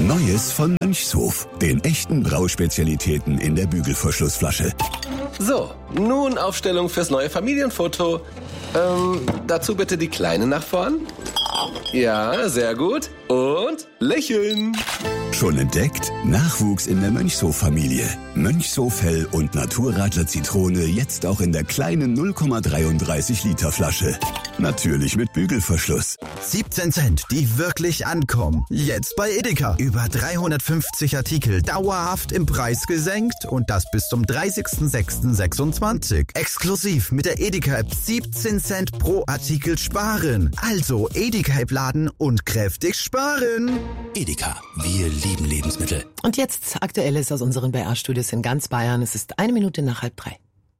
Neues von Mönchshof, den echten Brauspezialitäten in der Bügelverschlussflasche. So, nun Aufstellung fürs neue Familienfoto. Dazu bitte die Kleine nach vorn. Ja, sehr gut. Und lächeln. Schon entdeckt? Nachwuchs in der Mönchshof-Familie. Mönchshof Hell und Naturradler Zitrone jetzt auch in der kleinen 0,33 Liter Flasche. Natürlich mit Bügelverschluss. 17 Cent, die wirklich ankommen. Jetzt bei Edeka. Über 350 Artikel dauerhaft im Preis gesenkt und das bis zum 30.06.26. Exklusiv mit der Edeka-App 17 Cent pro Artikel sparen. Also Edeka-App laden und kräftig sparen. Edeka, wir lieben Lebensmittel. Und jetzt Aktuelles aus unseren BR-Studios in ganz Bayern. Es ist 1:01:30.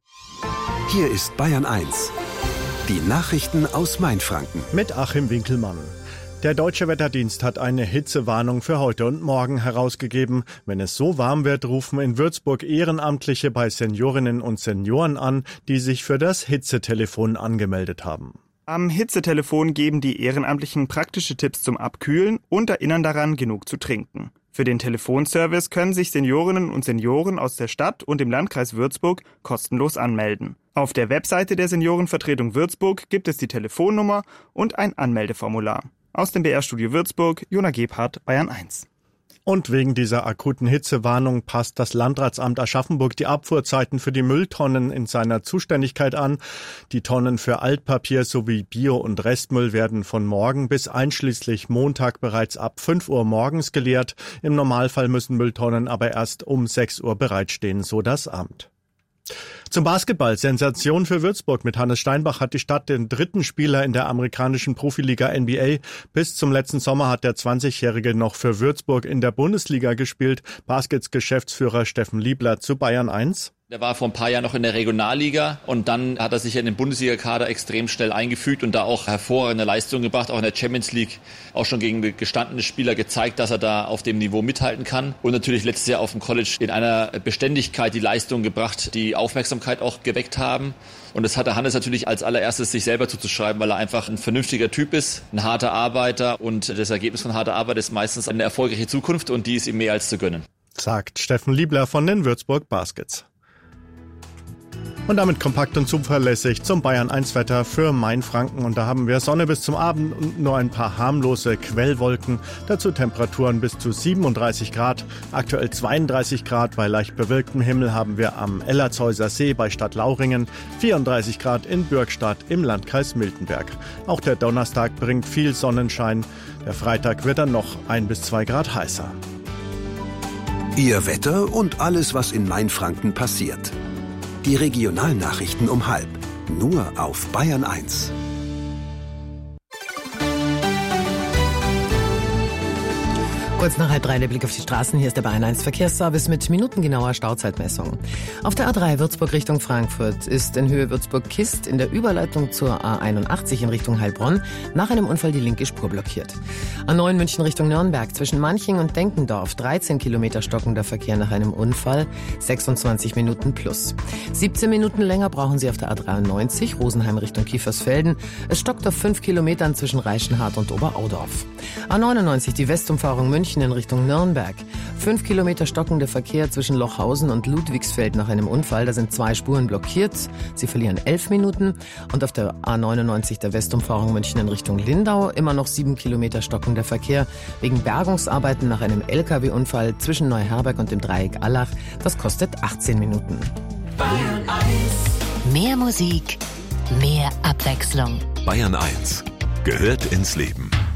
Hier ist Bayern 1. Die Nachrichten aus Mainfranken. Mit Achim Winkelmann. Der Deutsche Wetterdienst hat eine Hitzewarnung für heute und morgen herausgegeben. Wenn es so warm wird, rufen in Würzburg Ehrenamtliche bei Seniorinnen und Senioren an, die sich für das Hitzetelefon angemeldet haben. Am Hitzetelefon geben die Ehrenamtlichen praktische Tipps zum Abkühlen und erinnern daran, genug zu trinken. Für den Telefonservice können sich Seniorinnen und Senioren aus der Stadt und dem Landkreis Würzburg kostenlos anmelden. Auf der Webseite der Seniorenvertretung Würzburg gibt es die Telefonnummer und ein Anmeldeformular. Aus dem BR-Studio Würzburg, Jona Gebhardt, Bayern 1. Und wegen dieser akuten Hitzewarnung passt das Landratsamt Aschaffenburg die Abfuhrzeiten für die Mülltonnen in seiner Zuständigkeit an. Die Tonnen für Altpapier sowie Bio- und Restmüll werden von morgen bis einschließlich Montag bereits ab 5 Uhr morgens geleert. Im Normalfall müssen Mülltonnen aber erst um 6 Uhr bereitstehen, so das Amt. Zum Basketball. Sensation für Würzburg. Mit Hannes Steinbach hat die Stadt den dritten Spieler in der amerikanischen Profiliga NBA. Bis zum letzten Sommer hat der 20-Jährige noch für Würzburg in der Bundesliga gespielt. Baskets-Geschäftsführer Steffen Liebler zu Bayern 1. Der war vor ein paar Jahren noch in der Regionalliga und dann hat er sich in den Bundesliga-Kader extrem schnell eingefügt und da auch hervorragende Leistungen gebracht, auch in der Champions League, auch schon gegen gestandene Spieler gezeigt, dass er da auf dem Niveau mithalten kann. Und natürlich letztes Jahr auf dem College in einer Beständigkeit die Leistungen gebracht, die Aufmerksamkeit auch geweckt haben. Und das hat der Hannes natürlich als allererstes sich selber zuzuschreiben, weil er einfach ein vernünftiger Typ ist, ein harter Arbeiter und das Ergebnis von harter Arbeit ist meistens eine erfolgreiche Zukunft und die ist ihm mehr als zu gönnen. Sagt Steffen Liebler von den Würzburg Baskets. Und damit kompakt und zuverlässig zum Bayern 1 Wetter für Mainfranken. Und da haben wir Sonne bis zum Abend und nur ein paar harmlose Quellwolken. Dazu Temperaturen bis zu 37 Grad. Aktuell 32 Grad. Bei leicht bewölktem Himmel haben wir am Ellertshäuser See bei Stadtlauringen, 34 Grad in Bürgstadt im Landkreis Miltenberg. Auch der Donnerstag bringt viel Sonnenschein. Der Freitag wird dann noch 1 bis 2 Grad heißer. Ihr Wetter und alles, was in Mainfranken passiert. Die Regionalnachrichten um 12:30. Nur auf Bayern 1. Kurz nach 2:30 der Blick auf die Straßen. Hier ist der Bayern 1 Verkehrsservice mit minutengenauer Stauzeitmessung. Auf der A3 Würzburg Richtung Frankfurt ist in Höhe Würzburg-Kist in der Überleitung zur A81 in Richtung Heilbronn nach einem Unfall die linke Spur blockiert. A9 München Richtung Nürnberg zwischen Manching und Denkendorf 13 Kilometer stockender Verkehr nach einem Unfall, 26 Minuten plus. 17 Minuten länger brauchen Sie auf der A93 Rosenheim Richtung Kiefersfelden. Es stockt auf 5 Kilometern zwischen Reichenhard und Oberaudorf. A99 die Westumfahrung München in Richtung Nürnberg. 5 Kilometer stockender Verkehr zwischen Lochhausen und Ludwigsfeld nach einem Unfall. Da sind 2 Spuren blockiert. Sie verlieren 11 Minuten. Und auf der A99 der Westumfahrung München in Richtung Lindau immer noch 7 Kilometer stockender Verkehr wegen Bergungsarbeiten nach einem LKW-Unfall zwischen Neuherberg und dem Dreieck Allach. Das kostet 18 Minuten. Bayern 1. Mehr Musik, mehr Abwechslung. Bayern 1 gehört ins Leben.